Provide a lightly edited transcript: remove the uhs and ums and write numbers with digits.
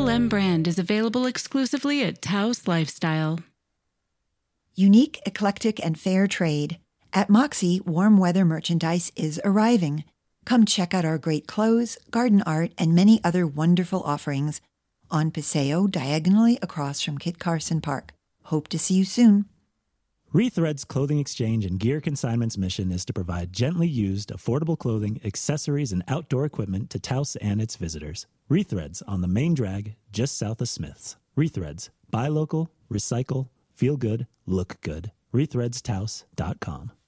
BLM brand is available exclusively at Taos Lifestyle. Unique, eclectic, and fair trade. At Moxie, warm weather merchandise is arriving. Come check out our great clothes, garden art, and many other wonderful offerings on Paseo, diagonally across from Kit Carson Park. Hope to see you soon. Rethread's Clothing Exchange and Gear Consignment's mission is to provide gently used, affordable clothing, accessories, and outdoor equipment to Taos and its visitors. Rethread's on the main drag, just south of Smith's. Rethread's. Buy local, recycle, feel good, look good. RethreadsTaos.com.